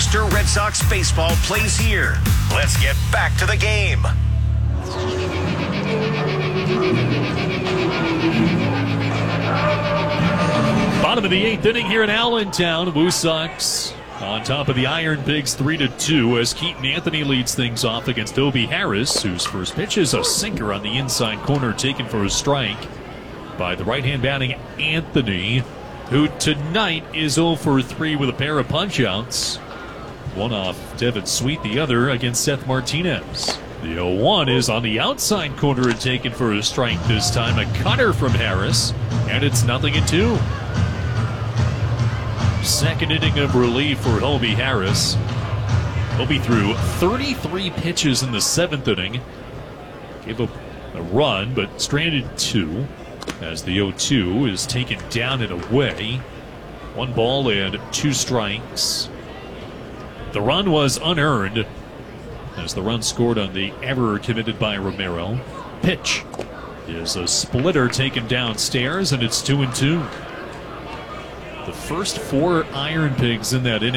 Worcester Red Sox baseball plays here. Let's get back to the game. Bottom of the 8th inning here in Allentown. Blue Sox on top of the Iron Pigs 3-2 as Keaton Anthony leads things off against Obi Harris, whose first pitch is a sinker on the inside corner taken for a strike by the right-hand batting Anthony, who tonight is 0 for 3 with a pair of punch-outs. One off Devin Sweet, the other against Seth Martinez. The 0-1 is on the outside corner and taken for a strike this time. A cutter from Harris, and it's 0-2. Second inning of relief for Obi Harris. Obi threw 33 pitches in the 7th inning. Gave up a run, but stranded 2 as the 0-2 is taken down and away. 1 ball and 2 strikes. The run was unearned as the run scored on the error committed by Romero. Pitch is a splitter taken downstairs, and it's 2-2. The first 4 Iron Pigs in that inning